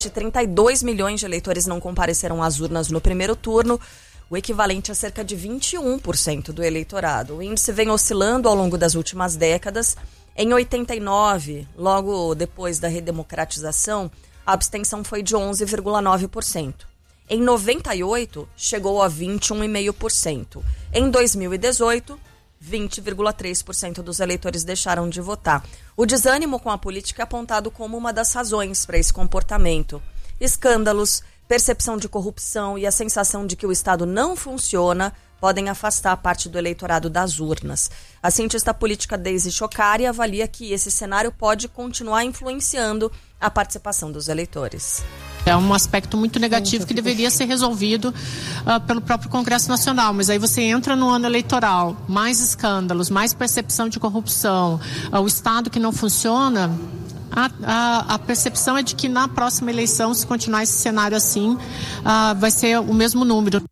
32 milhões de eleitores não compareceram às urnas no primeiro turno, o equivalente a cerca de 21% do eleitorado. O índice vem oscilando ao longo das últimas décadas. Em 89, logo depois da redemocratização, a abstenção foi de 11,9%. Em 98, chegou a 21,5%. Em 2018, 20,3% dos eleitores deixaram de votar. O desânimo com a política é apontado como uma das razões para esse comportamento. Escândalos, percepção de corrupção e a sensação de que o Estado não funciona podem afastar parte do eleitorado das urnas. A cientista política Daisy Chocari avalia que esse cenário pode continuar influenciando a participação dos eleitores. É um aspecto muito negativo que deveria ser resolvido pelo próprio Congresso Nacional, mas aí você entra no ano eleitoral, mais escândalos, mais percepção de corrupção, o Estado que não funciona. A percepção é de que na próxima eleição, se continuar esse cenário assim, vai ser o mesmo número.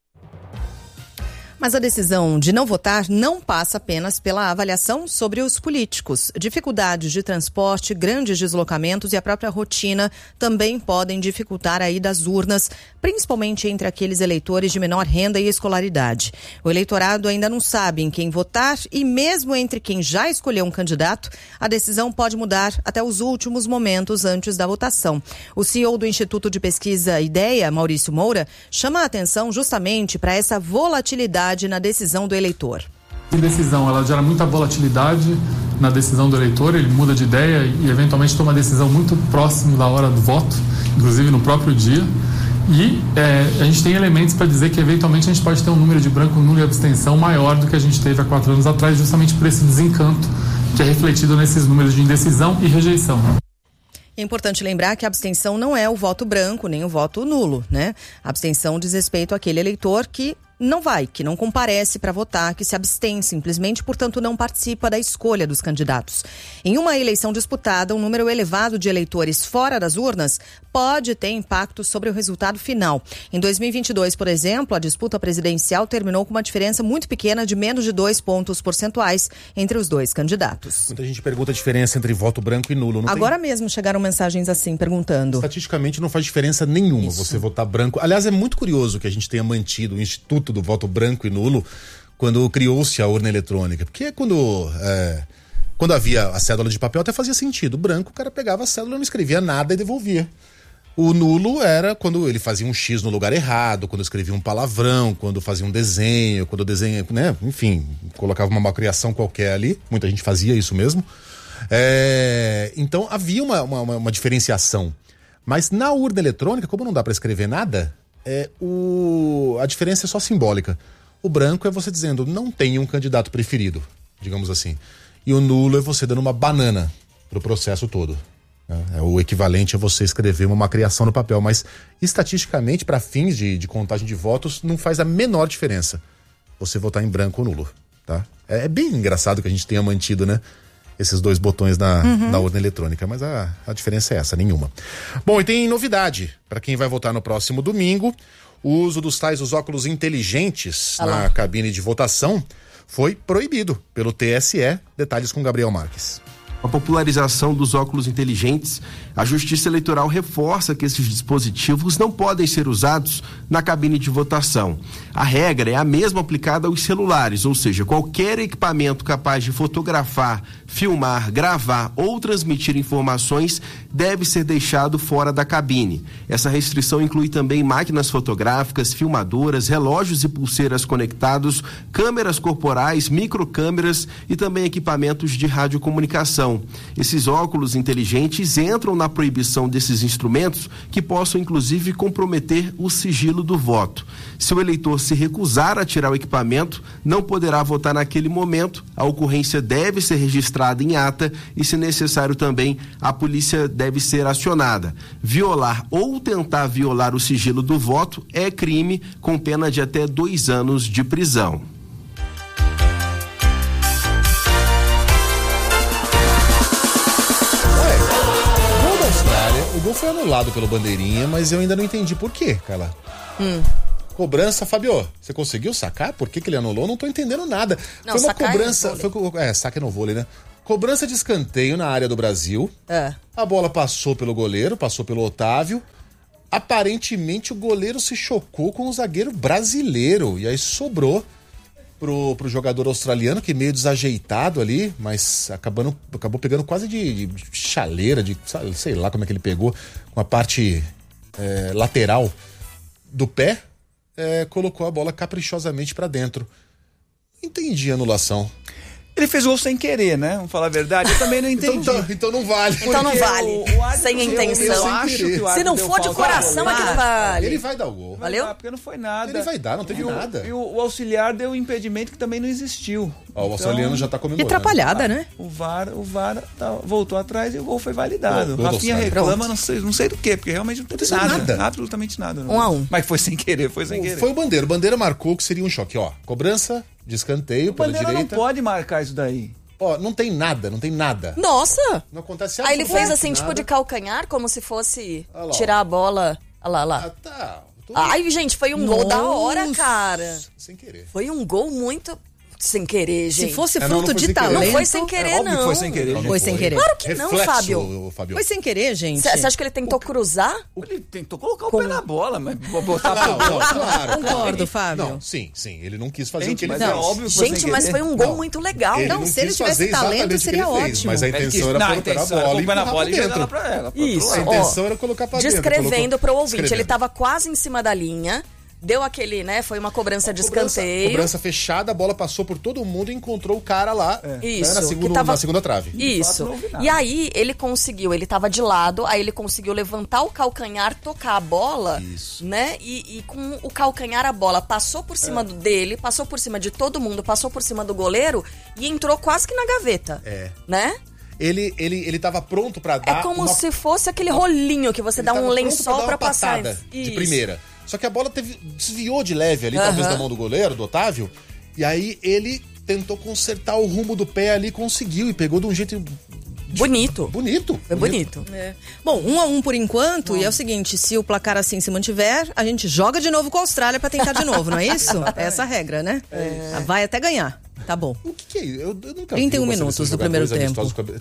Mas a decisão de não votar não passa apenas pela avaliação sobre os políticos. Dificuldades de transporte, grandes deslocamentos e a própria rotina também podem dificultar a ida às urnas, principalmente entre aqueles eleitores de menor renda e escolaridade. O eleitorado ainda não sabe em quem votar e mesmo entre quem já escolheu um candidato, a decisão pode mudar até os últimos momentos antes da votação. O CEO do Instituto de Pesquisa Ideia, Maurício Moura, chama a atenção justamente para essa volatilidade na decisão do eleitor. A decisão, ela gera muita volatilidade na decisão do eleitor, ele muda de ideia e eventualmente toma uma decisão muito próximo da hora do voto, inclusive no próprio dia. E a gente tem elementos para dizer que eventualmente a gente pode ter um número de branco, nulo e abstenção maior do que a gente teve há 4 anos atrás, justamente por esse desencanto que é refletido nesses números de indecisão e rejeição. É importante lembrar que a abstenção não é o voto branco nem o voto nulo, né? A abstenção diz respeito àquele eleitor que não vai, que não comparece para votar, que se abstém simplesmente, portanto não participa da escolha dos candidatos. Em uma eleição disputada, um número elevado de eleitores fora das urnas pode ter impacto sobre o resultado final. Em 2022, por exemplo, a disputa presidencial terminou com uma diferença muito pequena de menos de 2 pontos percentuais entre os dois candidatos. Muita gente pergunta a diferença entre voto branco e nulo. Agora mesmo chegaram mensagens assim, perguntando. Estatisticamente não faz diferença nenhuma você votar branco. Aliás, é muito curioso que a gente tenha mantido o Instituto do voto branco e nulo quando criou-se a urna eletrônica, porque quando havia a cédula de papel até fazia sentido. O branco, o cara pegava a cédula, não escrevia nada e devolvia. O nulo era quando ele fazia um X no lugar errado, quando escrevia um palavrão, quando fazia um desenho, quando o desenho, né, enfim, colocava uma malcriação qualquer ali. Muita gente fazia isso mesmo. Então havia uma diferenciação. Mas na urna eletrônica, como não dá para escrever nada, a diferença é só simbólica. O branco é você dizendo, não tem um candidato preferido, digamos assim. E o nulo é você dando uma banana pro processo todo. É o equivalente a você escrever uma criação no papel, mas estatisticamente, para fins de contagem de votos, não faz a menor diferença você votar em branco ou nulo, tá? É bem engraçado que a gente tenha mantido, né, esses 2 botões na urna eletrônica, mas a diferença é essa, nenhuma. Bom, e tem novidade para quem vai votar no próximo domingo. O uso dos óculos inteligentes na cabine de votação foi proibido pelo TSE. Detalhes com Gabriel Marques. A popularização dos óculos inteligentes, a Justiça Eleitoral reforça que esses dispositivos não podem ser usados na cabine de votação. A regra é a mesma aplicada aos celulares, ou seja, qualquer equipamento capaz de fotografar, filmar, gravar ou transmitir informações deve ser deixado fora da cabine. Essa restrição inclui também máquinas fotográficas, filmadoras, relógios e pulseiras conectados, câmeras corporais, microcâmeras e também equipamentos de radiocomunicação. Esses óculos inteligentes entram na proibição desses instrumentos que possam inclusive comprometer o sigilo do voto. Se o eleitor se recusar a tirar o equipamento, não poderá votar naquele momento. A ocorrência deve ser registrada em ata e, se necessário também, a polícia deve ser acionada. Violar ou tentar violar o sigilo do voto é crime, com pena de até 2 anos de prisão. O gol foi anulado pelo Bandeirinha, mas eu ainda não entendi por quê, Carla. Cobrança, Fabio, você conseguiu sacar? Por que ele anulou? Não tô entendendo nada. Não, foi uma sacar cobrança. é saque no vôlei, né? Cobrança de escanteio na área do Brasil. A bola passou pelo goleiro, passou pelo Otávio. Aparentemente o goleiro se chocou com o zagueiro brasileiro. E aí sobrou pro jogador australiano, que meio desajeitado ali, mas acabou pegando quase de chaleira, sei lá como é que ele pegou, com a parte lateral do pé, colocou a bola caprichosamente pra dentro. Entendi a anulação. Ele fez gol sem querer, né? Vamos falar a verdade. Eu também não entendi. Então não vale. Então não vale. Sem intenção. Eu acho que o Se não for de coração, é que não vale. Ele vai dar o gol. Valeu? Porque não foi nada. Ele vai dar, não teve nada. E o auxiliar deu um impedimento que também não existiu. O australiano já tá comemorando. Que atrapalhada, né? O VAR voltou atrás e o gol foi validado. Gol Rafinha do reclama, não sei do quê, porque realmente não teve nada. Absolutamente nada. 1-1. Mas foi sem querer, foi sem querer. Foi o Bandeira. O Bandeira marcou que seria um choque. Ó, cobrança de escanteio pela Bandeira direita. não pode marcar isso daí. Ó, não tem nada. Nossa! Não acontece Aí ele fez assim, nada. tipo de calcanhar, como se fosse Olha lá, tirar a bola. Olha lá. Tá. Ai, gente, foi um gol da hora, cara. Sem querer. Foi um gol muito sem querer, gente. Se fosse não fruto foi de sem querer. talento... Não foi sem querer, óbvio que não. foi sem querer, gente. Foi sem querer. Claro que não, Reflexo, Fábio. Fábio. Foi sem querer, gente. Você acha que ele tentou cruzar? Ele tentou colocar o pé na bola, mas botar Não, claro. Concordo, Fábio. Não, sim. Ele não quis fazer Gente, o que ele mas fez. é óbvio que foi Gente, sem mas querer. foi um gol Não. muito legal. Ele Não, não se ele quis tivesse fazer talento, exatamente o que seria ele fez, ótimo. mas a intenção era colocar a bola e pôr na empurrar bola pra e jogar dentro. lá pra ela. Isso. A intenção era colocar pra dentro. Descrevendo pro ouvinte, Escrevendo. ele tava quase em cima da linha, deu aquele, né, foi uma cobrança de escanteio. Cobrança fechada, a bola passou por todo mundo e encontrou o cara lá Isso, na segunda trave. Isso. não houve nada. E aí ele conseguiu, ele tava de lado, aí ele conseguiu levantar o calcanhar, tocar a bola, né? E com o calcanhar a bola passou por cima dele, passou por cima de todo mundo, passou por cima do goleiro e entrou quase que na gaveta. Né? Ele tava pronto pra dar É como se fosse aquele rolinho que você dá um lençol pra passar. de Isso. primeira. Só que a bola desviou de leve ali, talvez da mão do goleiro, do Otávio. E aí ele tentou consertar o rumo do pé ali, conseguiu e pegou de um jeito Bonito. bonito. Foi bonito. Bom, 1-1 por enquanto, e é o seguinte, se o placar assim se mantiver, a gente joga de novo com a Austrália pra tentar de novo, não é isso? É essa a regra, né? Vai até ganhar. Tá bom. O que é isso? Eu nunca 31 vi minutos do primeiro tempo.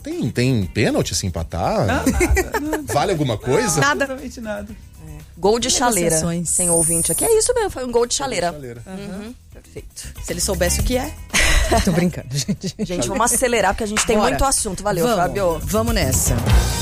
Tem pênalti se empatar? Nada. Vale alguma coisa? Nada. Absolutamente nada. Gol de chaleira. Negociações. Tem ouvinte aqui. É isso mesmo, foi um gol de chaleira. Perfeito. Se ele soubesse o que é. Tô brincando, gente. Gente, vamos acelerar porque a gente tem Bora. muito assunto. Valeu, Vamos, Fábio. Vamos nessa.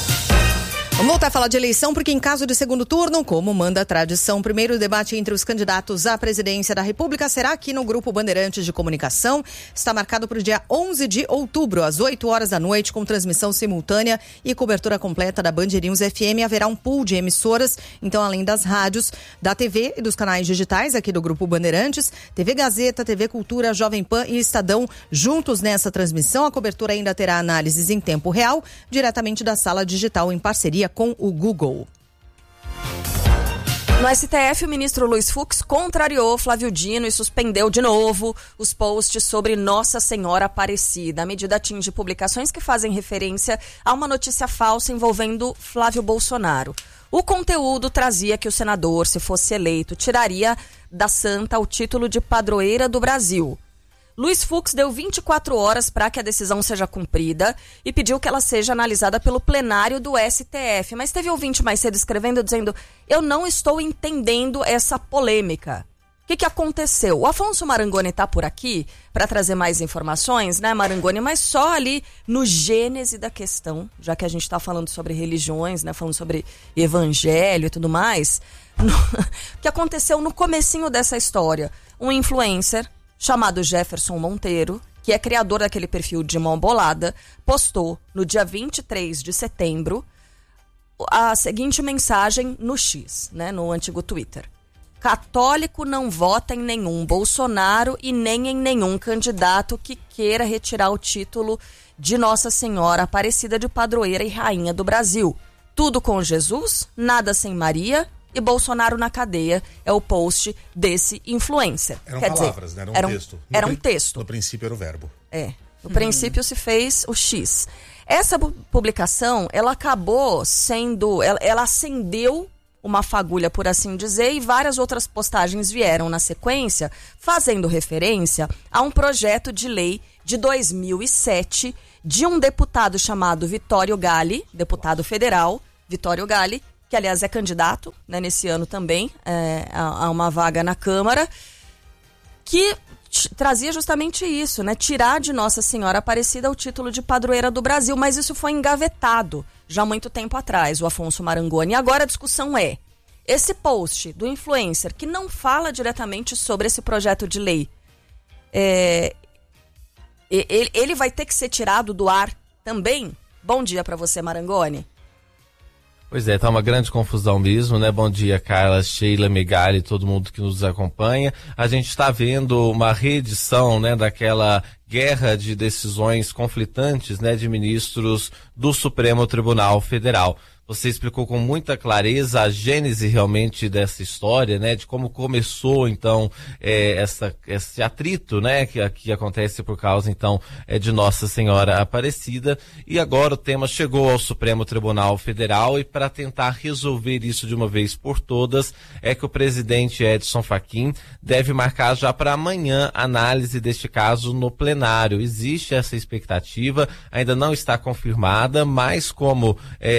Vamos voltar a falar de eleição, porque em caso de segundo turno, como manda a tradição, o primeiro debate entre os candidatos à presidência da República será aqui no Grupo Bandeirantes de Comunicação. Está marcado para o dia 11 de outubro, às 8 horas da noite, com transmissão simultânea e cobertura completa da Band News FM. Haverá um pool de emissoras, então, além das rádios, da TV e dos canais digitais aqui do Grupo Bandeirantes, TV Gazeta, TV Cultura, Jovem Pan e Estadão, juntos nessa transmissão. A cobertura ainda terá análises em tempo real, diretamente da sala digital, em parceria com o Google. No STF, o ministro Luiz Fux contrariou Flávio Dino e suspendeu de novo os posts sobre Nossa Senhora Aparecida. A medida atinge publicações que fazem referência a uma notícia falsa envolvendo Flávio Bolsonaro. O conteúdo trazia que o senador, se fosse eleito, tiraria da santa o título de padroeira do Brasil. Luiz Fux deu 24 horas para que a decisão seja cumprida e pediu que ela seja analisada pelo plenário do STF. Mas teve ouvinte mais cedo escrevendo, dizendo: eu não estou entendendo essa polêmica. O que aconteceu? O Afonso Marangoni está por aqui para trazer mais informações, né, Marangoni? Mas só ali no gênese da questão, já que a gente está falando sobre religiões, né, falando sobre evangelho e tudo mais. O que aconteceu no comecinho dessa história? Um influencer chamado Jefferson Monteiro, que é criador daquele perfil de Mão Bolada, postou no dia 23 de setembro a seguinte mensagem no X, né, no antigo Twitter. Católico não vota em nenhum Bolsonaro e nem em nenhum candidato que queira retirar o título de Nossa Senhora Aparecida de padroeira e rainha do Brasil. Tudo com Jesus, nada sem Maria e Bolsonaro na cadeia, é o post desse influencer. Eram Quer palavras, dizer, né? Era um texto. Era um texto. No princípio era o verbo. No princípio se fez o X. Essa publicação, ela acabou sendo... Ela acendeu uma fagulha, por assim dizer, e várias outras postagens vieram na sequência, fazendo referência a um projeto de lei de 2007 de um deputado chamado Vittorio Galli, deputado federal, Vittorio Galli, que aliás é candidato, né, nesse ano também a uma vaga na Câmara, que trazia justamente isso, né, tirar de Nossa Senhora Aparecida o título de padroeira do Brasil, mas isso foi engavetado já há muito tempo atrás, o Afonso Marangoni. E agora a discussão é, esse post do influencer que não fala diretamente sobre esse projeto de lei, ele vai ter que ser tirado do ar também? Bom dia para você, Marangoni. Pois é, tá uma grande confusão mesmo, né? Bom dia, Carla, Sheila, Megali, todo mundo que nos acompanha. A gente está vendo uma reedição, né, daquela guerra de decisões conflitantes, né, de ministros do Supremo Tribunal Federal. Você explicou com muita clareza a gênese realmente dessa história, né, de como começou então esse atrito, né, que acontece por causa então de Nossa Senhora Aparecida, e agora o tema chegou ao Supremo Tribunal Federal, e para tentar resolver isso de uma vez por todas é que o presidente Edson Fachin deve marcar já para amanhã a análise deste caso no plenário. Existe essa expectativa, ainda não está confirmada, mas como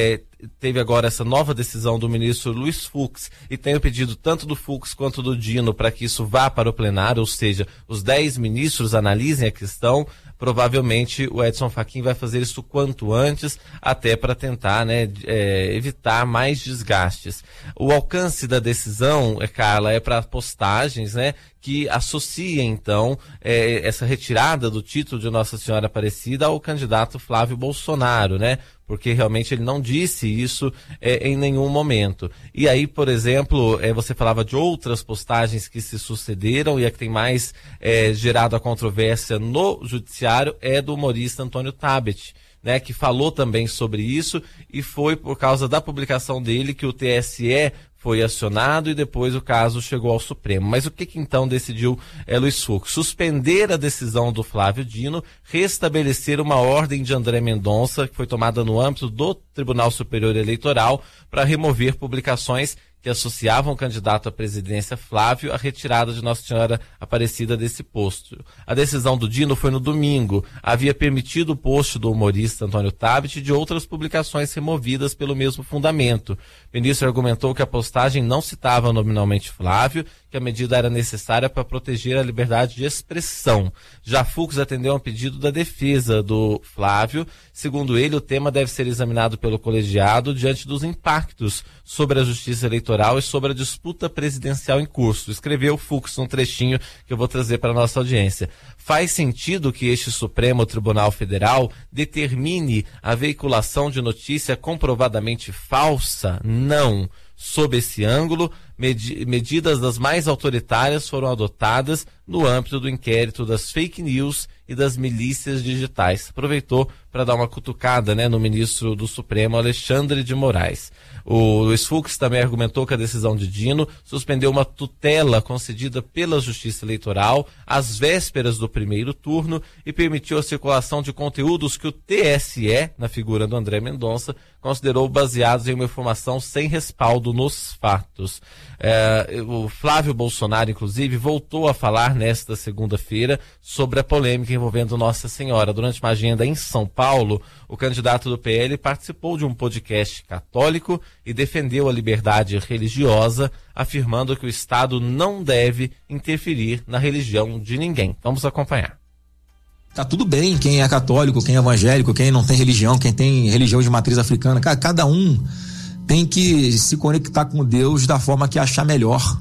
teve agora essa nova decisão do ministro Luiz Fux, e tem o pedido tanto do Fux quanto do Dino para que isso vá para o plenário, ou seja, os 10 ministros analisem a questão. Provavelmente o Edson Fachin vai fazer isso quanto antes, até para tentar, né, evitar mais desgastes. O alcance da decisão, Carla, é para postagens, né, que associem então essa retirada do título de Nossa Senhora Aparecida ao candidato Flávio Bolsonaro, né? Porque realmente ele não disse isso em nenhum momento. E aí, por exemplo, você falava de outras postagens que se sucederam, e a que tem mais gerado a controvérsia no judiciário é do humorista Antônio Tabet, né, que falou também sobre isso, e foi por causa da publicação dele que o TSE foi acionado e depois o caso chegou ao Supremo. Mas o que então decidiu Luiz Fux? Suspender a decisão do Flávio Dino, restabelecer uma ordem de André Mendonça, que foi tomada no âmbito do Tribunal Superior Eleitoral, para remover publicações que associavam o candidato à presidência Flávio à retirada de Nossa Senhora Aparecida desse posto. A decisão do Dino foi no domingo. Havia permitido o post do humorista Antônio Tabet e de outras publicações removidas pelo mesmo fundamento. O ministro argumentou que a postagem não citava nominalmente Flávio, que a medida era necessária para proteger a liberdade de expressão. Já Fux atendeu a um pedido da defesa do Flávio. Segundo ele, o tema deve ser examinado pelo colegiado diante dos impactos sobre a justiça eleitoral e sobre a disputa presidencial em curso. Escreveu Fux um trechinho que eu vou trazer para a nossa audiência. Faz sentido que este Supremo Tribunal Federal determine a veiculação de notícia comprovadamente falsa? Não. Sob esse ângulo, medidas das mais autoritárias foram adotadas no âmbito do inquérito das fake news e das milícias digitais. Aproveitou para dar uma cutucada, né, no ministro do Supremo, Alexandre de Moraes. O Luiz Fux também argumentou que a decisão de Dino suspendeu uma tutela concedida pela Justiça Eleitoral às vésperas do primeiro turno e permitiu a circulação de conteúdos que o TSE, na figura do André Mendonça, considerou baseados em uma informação sem respaldo nos fatos. O Flávio Bolsonaro, inclusive, voltou a falar nesta segunda-feira sobre a polêmica envolvendo Nossa Senhora. Durante uma agenda em São Paulo, o candidato do PL participou de um podcast católico e defendeu a liberdade religiosa, afirmando que o Estado não deve interferir na religião de ninguém. Vamos acompanhar. Tá tudo bem quem é católico, quem é evangélico, quem não tem religião, quem tem religião de matriz africana. Cada um tem que se conectar com Deus da forma que achar melhor.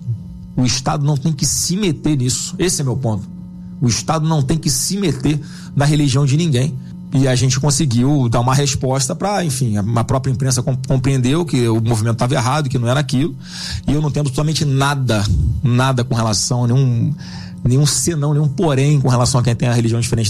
O Estado não tem que se meter nisso. Esse é meu ponto. O Estado não tem que se meter na religião de ninguém. E a gente conseguiu dar uma resposta para, enfim, a própria imprensa compreendeu que o movimento estava errado, que não era aquilo. E eu não tenho absolutamente nada com relação a nenhum senão, nenhum porém com relação a quem tem a religião diferente.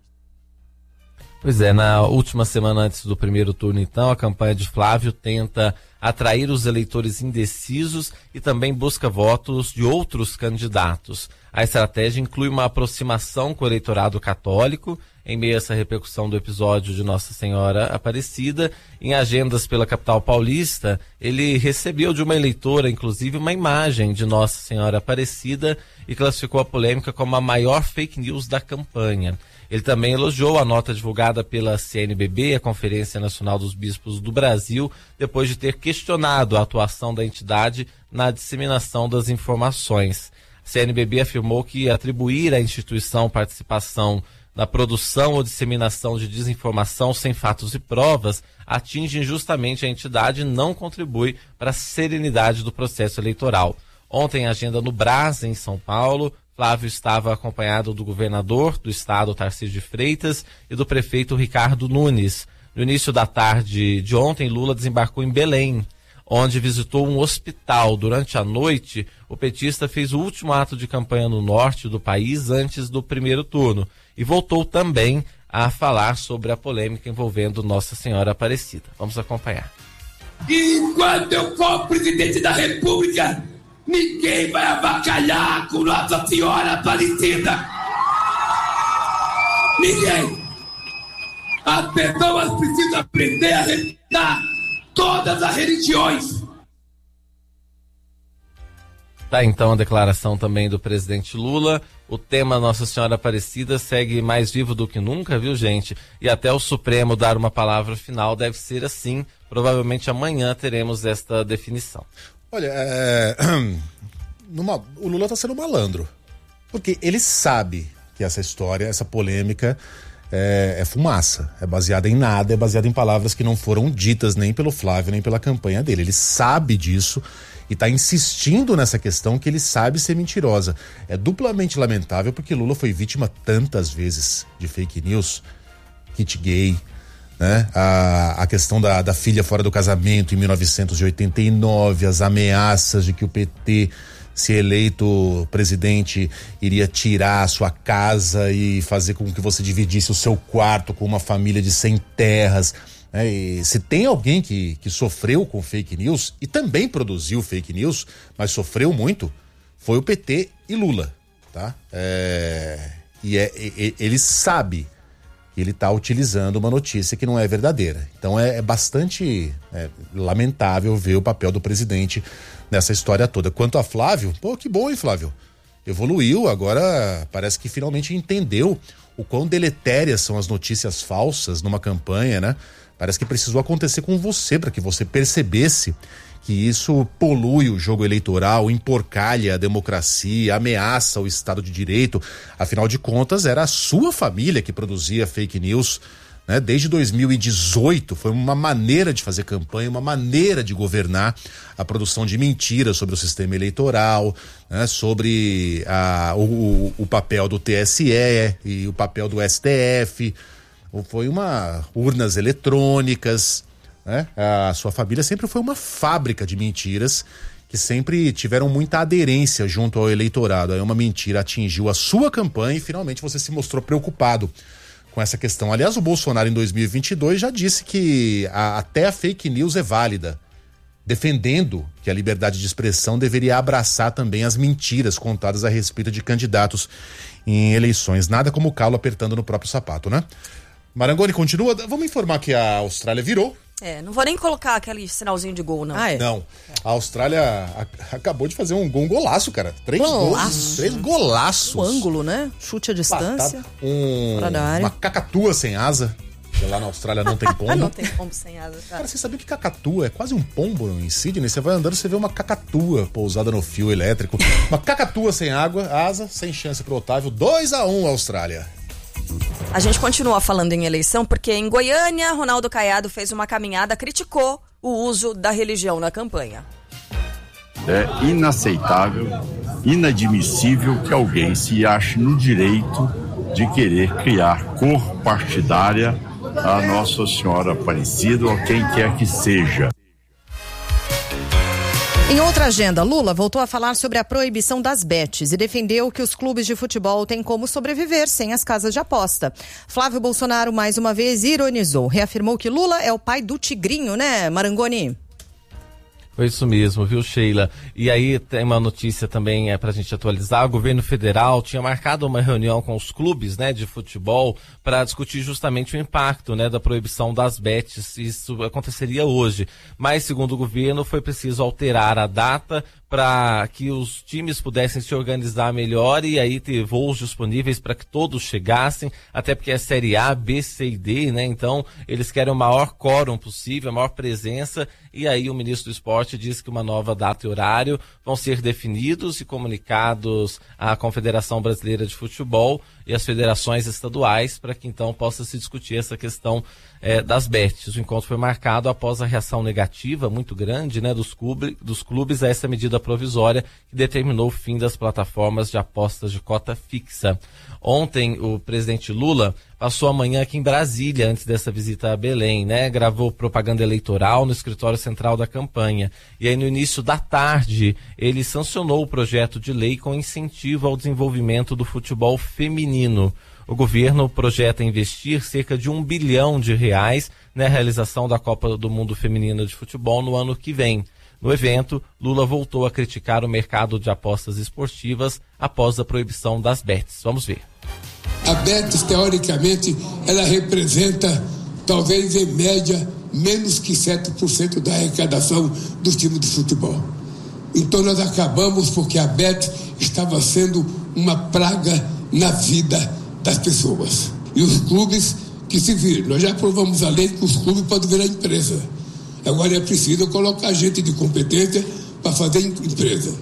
Pois é, na última semana antes do primeiro turno, então, a campanha de Flávio tenta atrair os eleitores indecisos e também busca votos de outros candidatos. A estratégia inclui uma aproximação com o eleitorado católico, em meio a essa repercussão do episódio de Nossa Senhora Aparecida. Em agendas pela capital paulista, ele recebeu de uma eleitora, inclusive, uma imagem de Nossa Senhora Aparecida e classificou a polêmica como a maior fake news da campanha. Ele também elogiou a nota divulgada pela CNBB, a Conferência Nacional dos Bispos do Brasil, depois de ter questionado a atuação da entidade na disseminação das informações. A CNBB afirmou que atribuir à instituição participação na produção ou disseminação de desinformação sem fatos e provas atinge injustamente a entidade e não contribui para a serenidade do processo eleitoral. Ontem, a agenda no Brás, em São Paulo, Flávio estava acompanhado do governador do estado, Tarcísio de Freitas, e do prefeito Ricardo Nunes. No início da tarde de ontem, Lula desembarcou em Belém, onde visitou um hospital. Durante a noite, o petista fez o último ato de campanha no norte do país antes do primeiro turno e voltou também a falar sobre a polêmica envolvendo Nossa Senhora Aparecida. Vamos acompanhar. Enquanto eu for presidente da República, ninguém vai avacalhar com Nossa Senhora Aparecida. Ninguém. As pessoas precisam aprender a respeitar todas as religiões. Tá, então a declaração também do presidente Lula. O tema Nossa Senhora Aparecida segue mais vivo do que nunca, viu, gente? E até o Supremo dar uma palavra final deve ser assim. Provavelmente amanhã teremos esta definição. Olha, o Lula está sendo malandro. Porque ele sabe que essa história, essa polêmica é fumaça. É baseada em nada, é baseada em palavras que não foram ditas nem pelo Flávio, nem pela campanha dele. Ele sabe disso e está insistindo nessa questão que ele sabe ser mentirosa. É duplamente lamentável porque Lula foi vítima tantas vezes de fake news, kit gay, né? A questão da filha fora do casamento em 1989, as ameaças de que o PT, se eleito presidente, iria tirar a sua casa e fazer com que você dividisse o seu quarto com uma família de 100 terras. E se tem alguém que sofreu com fake news e também produziu fake news, mas sofreu muito, foi o PT e Lula, tá? Ele sabe que ele está utilizando uma notícia que não é verdadeira. Então é bastante lamentável ver o papel do presidente nessa história toda. Quanto a Flávio, que bom, hein, Flávio? Evoluiu, agora parece que finalmente entendeu o quão deletérias são as notícias falsas numa campanha, né? Parece que precisou acontecer com você para que você percebesse que isso polui o jogo eleitoral, emporcalha a democracia, ameaça o Estado de Direito. Afinal de contas, era a sua família que produzia fake news, né? Desde 2018, foi uma maneira de fazer campanha, uma maneira de governar a produção de mentiras sobre o sistema eleitoral, né? Sobre o papel do TSE e o papel do STF. Foi urnas eletrônicas, né? A sua família sempre foi uma fábrica de mentiras que sempre tiveram muita aderência junto ao eleitorado. Aí uma mentira atingiu a sua campanha e finalmente você se mostrou preocupado com essa questão. Aliás, o Bolsonaro em 2022 já disse que até a fake news é válida, defendendo que a liberdade de expressão deveria abraçar também as mentiras contadas a respeito de candidatos em eleições. Nada como o calo apertando no próprio sapato, né? Marangoni continua. Vamos informar que a Austrália virou. Não vou nem colocar aquele sinalzinho de gol, não. Não. A Austrália acabou de fazer um golaço, cara. 3 golaços. O ângulo, né? Chute à distância. Fora da área. Uma cacatua sem asa. Porque lá na Austrália não tem pombo. Não tem pombo sem asa, cara. Cara, você sabia que cacatua é quase um pombo em Sydney? Você vai andando, você vê uma cacatua pousada no fio elétrico. Uma cacatua sem água, asa, sem chance pro Otávio. 2-1 Austrália. A gente continua falando em eleição porque em Goiânia, Ronaldo Caiado fez uma caminhada, criticou o uso da religião na campanha. É inaceitável, inadmissível que alguém se ache no direito de querer criar cor partidária a Nossa Senhora Aparecida ou quem quer que seja. Em outra agenda, Lula voltou a falar sobre a proibição das bets e defendeu que os clubes de futebol têm como sobreviver sem as casas de aposta. Flávio Bolsonaro, mais uma vez, ironizou. Reafirmou que Lula é o pai do Tigrinho, né, Marangoni? Foi isso mesmo, viu, Sheila? E aí tem uma notícia também pra gente atualizar. O governo federal tinha marcado uma reunião com os clubes, né, de futebol para discutir justamente o impacto, né, da proibição das bets. Isso aconteceria hoje. Mas, segundo o governo, foi preciso alterar a data para que os times pudessem se organizar melhor e aí ter voos disponíveis para que todos chegassem, até porque é Série A, B, C e D, né? Então, eles querem o maior quórum possível, a maior presença, e aí o ministro do Esporte disse que uma nova data e horário vão ser definidos e comunicados à Confederação Brasileira de Futebol e às federações estaduais para que então possa se discutir essa questão das bets. O encontro foi marcado após a reação negativa muito grande, né, dos clubes a essa medida provisória que determinou o fim das plataformas de apostas de cota fixa. Ontem o presidente Lula passou a manhã aqui em Brasília antes dessa visita a Belém, né? Gravou propaganda eleitoral no escritório central da campanha. E aí no início da tarde ele sancionou o projeto de lei com incentivo ao desenvolvimento do futebol feminino. O governo projeta investir cerca de R$1 bilhão na realização da Copa do Mundo Feminina de Futebol no ano que vem. No evento, Lula voltou a criticar o mercado de apostas esportivas após a proibição das bets. Vamos ver. A Betis, teoricamente, ela representa, talvez em média, menos que 7% da arrecadação do time de futebol. Então nós acabamos porque a Betis estava sendo uma praga na vida das pessoas. E os clubes que se viram. Nós já aprovamos a lei que os clubes podem virar empresa. Agora é preciso colocar gente de competência para fazer empresa.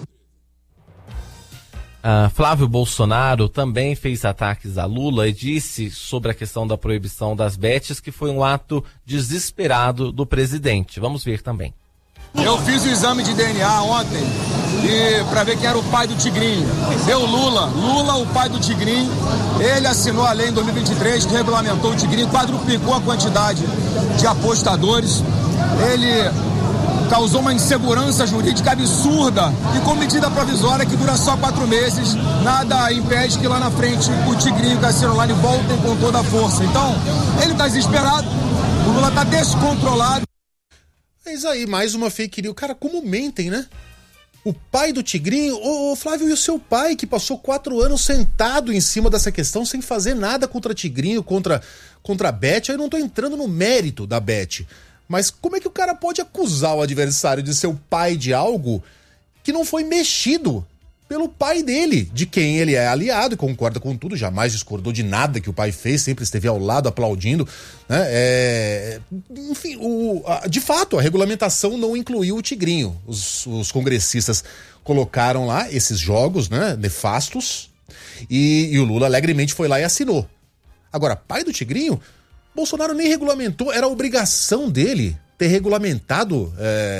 Flávio Bolsonaro também fez ataques a Lula e disse sobre a questão da proibição das bets que foi um ato desesperado do presidente. Vamos ver também. Eu fiz o exame de DNA ontem e para ver quem era o pai do Tigrinho. Deu Lula, o pai do Tigrinho. Ele assinou a lei em 2023 que regulamentou o Tigrinho, quadruplicou a quantidade de apostadores. Ele causou uma insegurança jurídica absurda e com medida provisória que dura só 4 meses, nada impede que lá na frente o Tigrinho e o Cassino Online voltem com toda a força. Então, ele está desesperado, o Lula está descontrolado. É isso aí, mais uma fake news. Cara, como mentem, né? O pai do Tigrinho, ô Flávio, e o seu pai que passou 4 anos sentado em cima dessa questão sem fazer nada contra Tigrinho, contra a Bet. Eu não tô entrando no mérito da Bet. Mas como é que o cara pode acusar o adversário de ser o pai de algo que não foi mexido pelo pai dele, de quem ele é aliado e concorda com tudo, jamais discordou de nada que o pai fez, sempre esteve ao lado aplaudindo, né? Enfim, de fato, a regulamentação não incluiu o Tigrinho. Os congressistas colocaram lá esses jogos, né, nefastos e o Lula alegremente foi lá e assinou. Agora, pai do Tigrinho, Bolsonaro nem regulamentou, era a obrigação dele ter regulamentado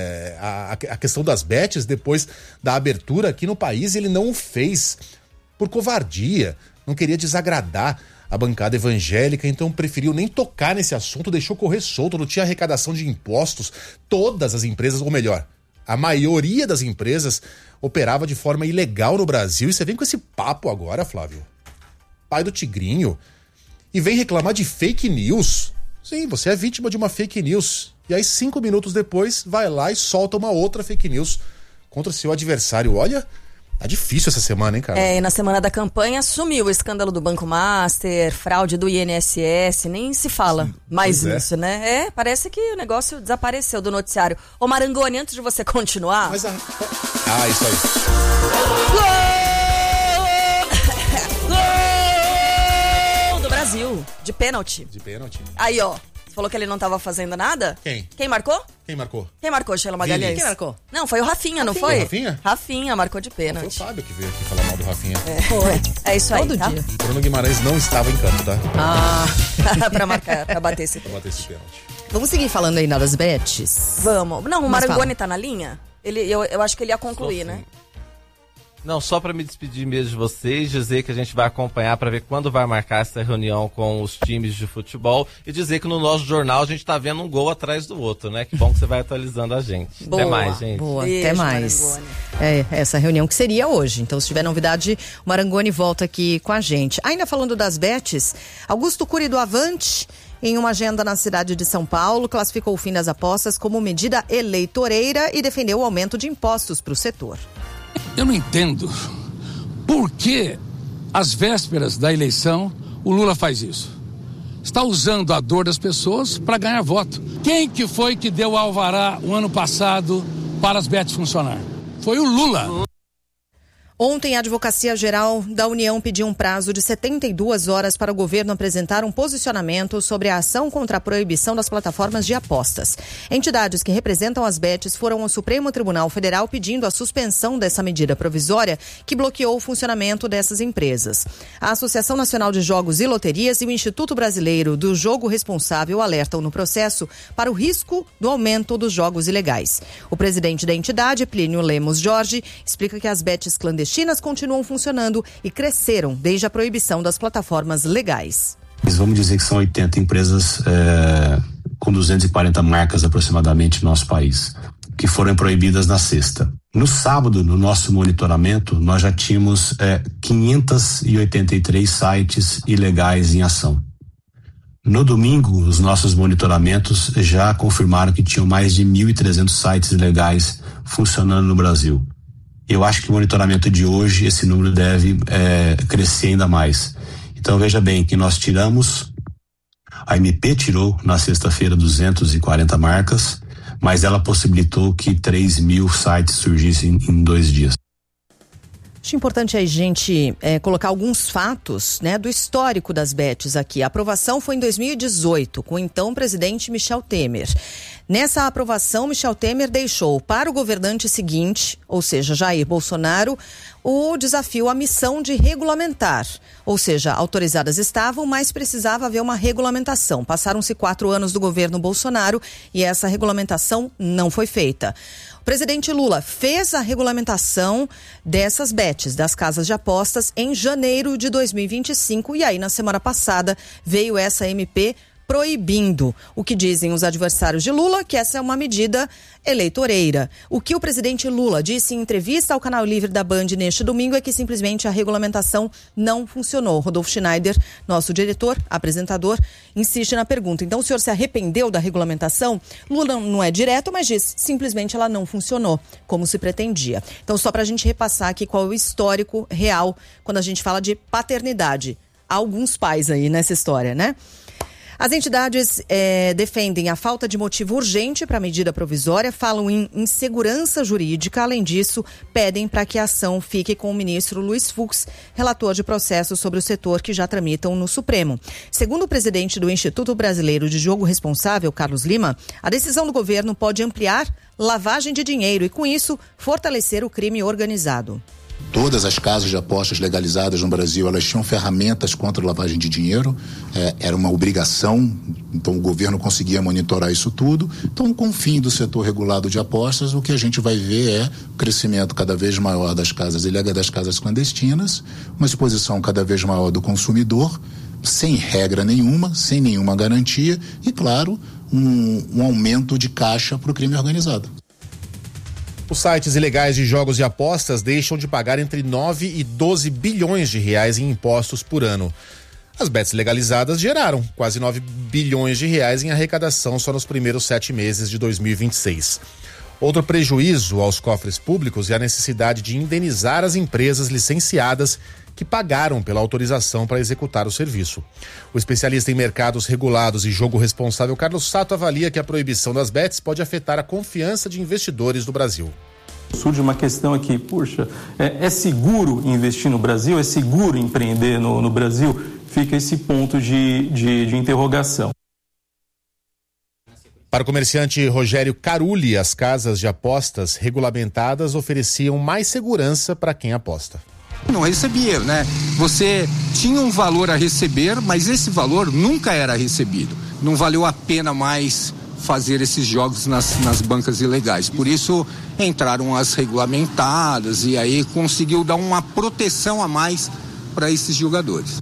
a questão das bets depois da abertura aqui no país, e ele não o fez por covardia, não queria desagradar a bancada evangélica, então preferiu nem tocar nesse assunto, deixou correr solto, não tinha arrecadação de impostos. Todas as empresas, ou melhor, a maioria das empresas operava de forma ilegal no Brasil, e você vem com esse papo agora, Flávio, pai do Tigrinho, e vem reclamar de fake news. Sim, você é vítima de uma fake news. E aí 5 minutos depois vai lá e solta uma outra fake news contra o seu adversário. Olha, tá difícil essa semana, hein, cara? E na semana da campanha sumiu o escândalo do Banco Master, fraude do INSS, nem se fala mais nisso, né? Parece que o negócio desapareceu do noticiário. Ô Marangoni, antes de você continuar... Isso aí. Brasil, de pênalti. Aí, ó, você falou que ele não tava fazendo nada? Quem marcou? Quem marcou? Quem marcou, Sheila Magalhães? Quem marcou? Não, foi o Rafinha, não foi? Rafinha? Rafinha marcou de pênalti. Foi o Fábio que veio aqui falar mal do Rafinha. É isso aí, todo tá? dia. Bruno Guimarães não estava em campo, tá? pra bater esse pênalti. Vamos seguir falando aí das bets? Vamos. Não, o Marangoni tá na linha? Eu acho que ele ia concluir, né? Não, só para me despedir mesmo de vocês, dizer que a gente vai acompanhar para ver quando vai marcar essa reunião com os times de futebol e dizer que no nosso jornal a gente tá vendo um gol atrás do outro, né? Que bom que você vai atualizando a gente. Boa, até mais, gente. Boa, Beijo, até mais. Marangoni. Essa reunião que seria hoje. Então, se tiver novidade, o Marangoni volta aqui com a gente. Ainda falando das bets, Augusto Cury do Avante, em uma agenda na cidade de São Paulo, classificou o fim das apostas como medida eleitoreira e defendeu o aumento de impostos para o setor. Eu não entendo por que, às vésperas da eleição, o Lula faz isso. Está usando a dor das pessoas para ganhar voto. Quem que foi que deu alvará o ano passado para as bets funcionar? foi o Lula. Ontem, a Advocacia Geral da União pediu um prazo de 72 horas para o governo apresentar um posicionamento sobre a ação contra a proibição das plataformas de apostas. Entidades que representam as bets foram ao Supremo Tribunal Federal pedindo a suspensão dessa medida provisória que bloqueou o funcionamento dessas empresas. A Associação Nacional de Jogos e Loterias e o Instituto Brasileiro do Jogo Responsável alertam no processo para o risco do aumento dos jogos ilegais. O presidente da entidade, Plínio Lemos Jorge, explica que as bets clandestinas continuam funcionando e cresceram desde a proibição das plataformas legais. Vamos dizer que são 80 empresas com 240 marcas aproximadamente no nosso país, que foram proibidas na sexta. No sábado, no nosso monitoramento, nós já tínhamos 583 sites ilegais em ação. No domingo, os nossos monitoramentos já confirmaram que tinham mais de 1.300 sites ilegais funcionando no Brasil. Eu acho que o monitoramento de hoje, esse número deve crescer ainda mais. Então veja bem que nós tiramos, a MP tirou na sexta-feira 240 marcas, mas ela possibilitou que 3.000 sites surgissem em 2 dias. Acho importante a gente colocar alguns fatos, né, do histórico das bets aqui. A aprovação foi em 2018, com o então presidente Michel Temer. Nessa aprovação, Michel Temer deixou para o governante seguinte, ou seja, Jair Bolsonaro, o desafio, a missão de regulamentar. Ou seja, autorizadas estavam, mas precisava haver uma regulamentação. Passaram-se 4 anos do governo Bolsonaro e essa regulamentação não foi feita. O presidente Lula fez a regulamentação dessas bets, das casas de apostas, em janeiro de 2025. E aí, na semana passada, veio essa MP proibindo. O que dizem os adversários de Lula, que essa é uma medida eleitoreira. O que o presidente Lula disse em entrevista ao Canal Livre da Band neste domingo é que simplesmente a regulamentação não funcionou. Rodolfo Schneider, nosso diretor, apresentador, insiste na pergunta. Então, o senhor se arrependeu da regulamentação? Lula não é direto, mas diz simplesmente ela não funcionou como se pretendia. Então, só para a gente repassar aqui qual é o histórico real quando a gente fala de paternidade. Há alguns pais aí nessa história, né? As entidades defendem a falta de motivo urgente para a medida provisória, falam em insegurança jurídica. Além disso, pedem para que a ação fique com o ministro Luiz Fux, relator de processos sobre o setor que já tramitam no Supremo. Segundo o presidente do Instituto Brasileiro de Jogo Responsável, Carlos Lima, a decisão do governo pode ampliar lavagem de dinheiro e, com isso, fortalecer o crime organizado. Todas as casas de apostas legalizadas no Brasil, elas tinham ferramentas contra a lavagem de dinheiro, era uma obrigação, então o governo conseguia monitorar isso tudo. Então, com o fim do setor regulado de apostas, o que a gente vai ver é o crescimento cada vez maior das casas ilegais, das casas clandestinas, uma exposição cada vez maior do consumidor, sem regra nenhuma, sem nenhuma garantia e, claro, um aumento de caixa para o crime organizado. Os sites ilegais de jogos e apostas deixam de pagar entre 9 e 12 bilhões de reais em impostos por ano. As bets legalizadas geraram quase 9 bilhões de reais em arrecadação só nos primeiros 7 meses de 2026. Outro prejuízo aos cofres públicos é a necessidade de indenizar as empresas licenciadas que pagaram pela autorização para executar o serviço. O especialista em mercados regulados e jogo responsável Carlos Sato avalia que a proibição das bets pode afetar a confiança de investidores do Brasil. Surge uma questão aqui, puxa, é seguro investir no Brasil? É seguro empreender no Brasil? Fica esse ponto de interrogação. Para o comerciante Rogério Carulli, as casas de apostas regulamentadas ofereciam mais segurança para quem aposta. Não recebia, né? Você tinha um valor a receber, mas esse valor nunca era recebido. Não valeu a pena mais fazer esses jogos nas bancas ilegais. Por isso entraram as regulamentadas e aí conseguiu dar uma proteção a mais para esses jogadores.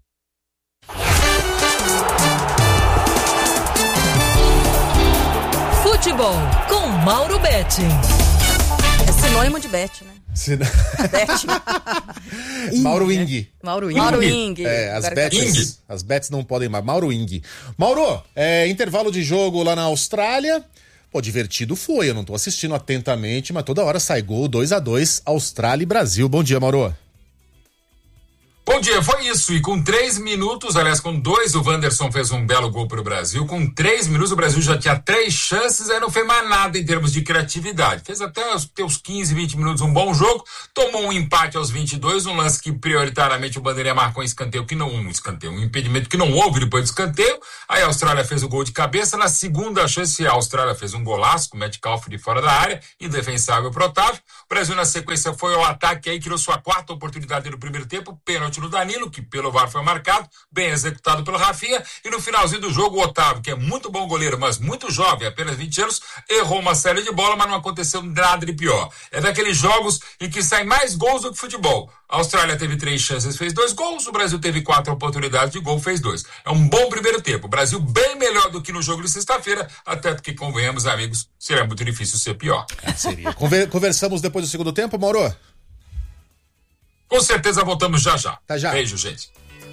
Futebol com Mauro Betti. É sinônimo de bet, né? Bet. Mauro Ing. Mauro Ing. As bets não podem mais. Mauro Ing. Mauro, intervalo de jogo lá na Austrália. Pô, divertido foi, eu não tô assistindo atentamente, mas toda hora sai gol, 2-2, Austrália e Brasil. Bom dia, Mauro. Bom dia, foi isso. E com 3 minutos, aliás, com 2, o Wanderson fez um belo gol para o Brasil. Com 3 minutos, o Brasil já tinha 3 chances, aí não fez mais nada em termos de criatividade. Fez até os 15, 20 minutos um bom jogo, tomou um empate aos 22, um lance que prioritariamente o Bandeirinha marcou um impedimento que não houve depois do escanteio. Aí a Austrália fez o gol de cabeça. Na segunda chance, a Austrália fez um golaço com o Metcalf de fora da área, indefensável para o Otávio. O Brasil na sequência foi ao ataque, aí criou sua 4ª oportunidade no primeiro tempo, pênalti no Danilo, que pelo VAR foi marcado, bem executado pelo Rafinha, e no finalzinho do jogo o Otávio, que é muito bom goleiro, mas muito jovem, apenas 20 anos, errou uma série de bola, mas não aconteceu nada de pior. É daqueles jogos em que saem mais gols do que futebol. A Austrália teve 3 chances, fez 2 gols, o Brasil teve 4 oportunidades de gol, fez 2. É um bom primeiro tempo. O Brasil bem melhor do que no jogo de sexta-feira, até porque, convenhamos, amigos, seria muito difícil ser pior. Seria. Conversamos depois do segundo tempo, Mauro? Com certeza voltamos já. Tá já. Beijo, gente.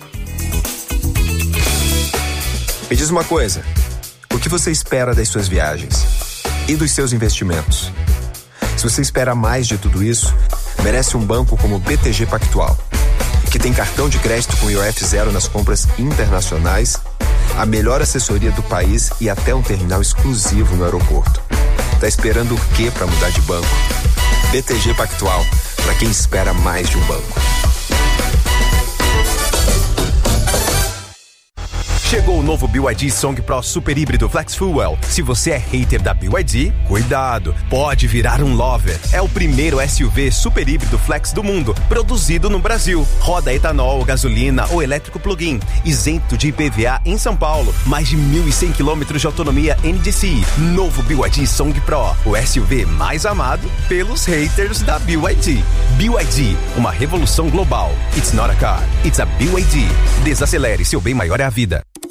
Me diz uma coisa, o que você espera das suas viagens? E dos seus investimentos? Se você espera mais de tudo isso, merece um banco como o BTG Pactual, que tem cartão de crédito com IOF zero nas compras internacionais, a melhor assessoria do país e até um terminal exclusivo no aeroporto. Tá esperando o quê para mudar de banco? BTG Pactual, para quem espera mais de um banco. Chegou o novo BYD Song Pro Super Híbrido Flex Fuel. Se você é hater da BYD, cuidado, pode virar um lover. É o primeiro SUV super híbrido flex do mundo, produzido no Brasil. Roda etanol, gasolina ou elétrico plug-in, isento de IPVA em São Paulo. Mais de 1.100 km de autonomia NDCi. Novo BYD Song Pro, o SUV mais amado pelos haters da BYD. BYD, uma revolução global. It's not a car, it's a BYD. Desacelere, seu bem maior é a vida.